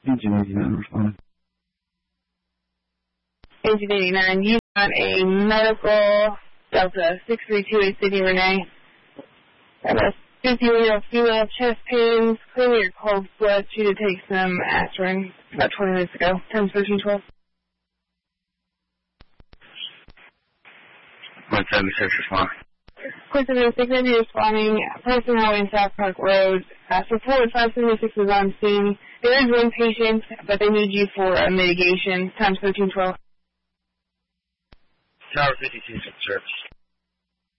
Engine 89 responding. Engine 89, you got a medical Delta 632 Sydney Renee. Got a 50-year-old female, chest pains, clearly your cold blood. She did take some aspirin about 20 minutes ago. Times 1312. 176 respond. Quick 76, responding. Personnel in South Park Road. Support 576 is on scene. There is one patient, but they need you for a mitigation. Times 1312. Tower 52 service.